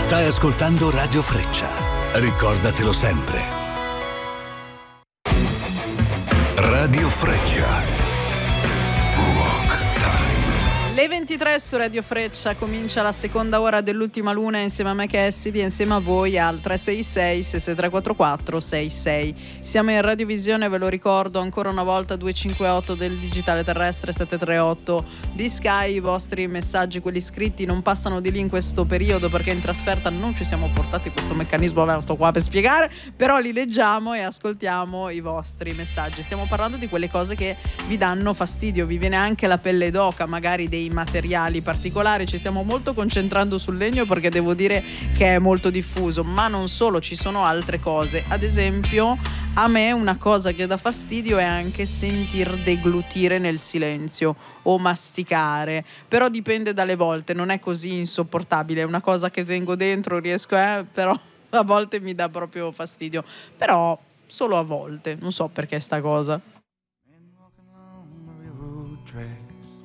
Stai ascoltando Radio Freccia. Ricordatelo sempre. Radio Freccia. Le 23 su Radio Freccia, comincia la seconda ora dell'ultima luna insieme a me Cassidy e insieme a voi al 366 6344 66. Siamo in radiovisione, ve lo ricordo ancora una volta, 258 del digitale terrestre, 738 di Sky. I vostri messaggi, quelli scritti, non passano di lì in questo periodo perché in trasferta non ci siamo portati questo meccanismo, sto qua per spiegare, però li leggiamo e ascoltiamo i vostri messaggi. Stiamo parlando di quelle cose che vi danno fastidio, vi viene anche la pelle d'oca, magari dei materiali particolari. Ci stiamo molto concentrando sul legno perché devo dire che è molto diffuso, ma non solo, ci sono altre cose. Ad esempio, a me una cosa che dà fastidio è anche sentir deglutire nel silenzio o masticare, però dipende dalle volte, non è così insopportabile, è una cosa che tengo dentro, riesco però a volte mi dà proprio fastidio, però solo a volte, non so perché sta cosa.